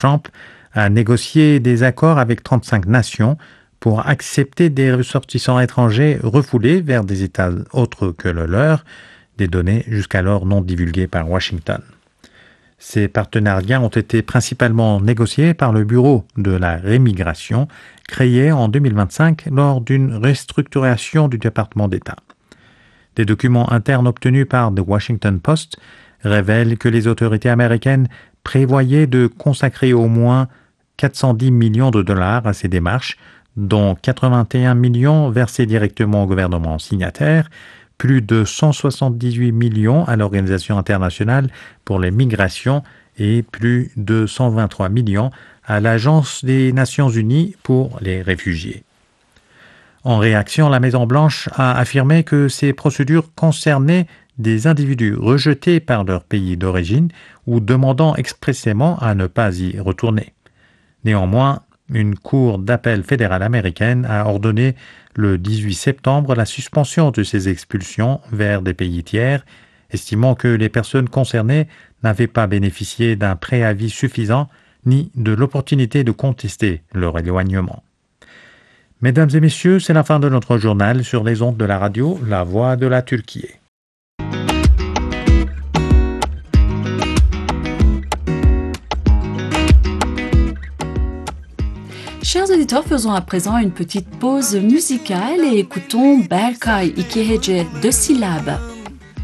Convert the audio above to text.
Trump a négocié des accords avec 35 nations pour accepter des ressortissants étrangers refoulés vers des États autres que le leur, des données jusqu'alors non divulguées par Washington. Ces partenariats ont été principalement négociés par le Bureau de la rémigration, créé en 2025 lors d'une restructuration du département d'État. Des documents internes obtenus par The Washington Post révèlent que les autorités américaines prévoyaient de consacrer au moins 410 millions de dollars à ces démarches, dont 81 millions versés directement au gouvernement signataire, plus de 178 millions à l'Organisation internationale pour les migrations et plus de 123 millions à l'Agence des Nations unies pour les réfugiés. En réaction, la Maison-Blanche a affirmé que ces procédures concernaient des individus rejetés par leur pays d'origine ou demandant expressément à ne pas y retourner. Néanmoins, une cour d'appel fédérale américaine a ordonné le 18 septembre la suspension de ces expulsions vers des pays tiers, estimant que les personnes concernées n'avaient pas bénéficié d'un préavis suffisant ni de l'opportunité de contester leur éloignement. Mesdames et messieurs, c'est la fin de notre journal sur les ondes de la radio La Voix de la Turquie. Chers auditeurs, faisons à présent une petite pause musicale et écoutons Berkay iki hece 2 syllabes.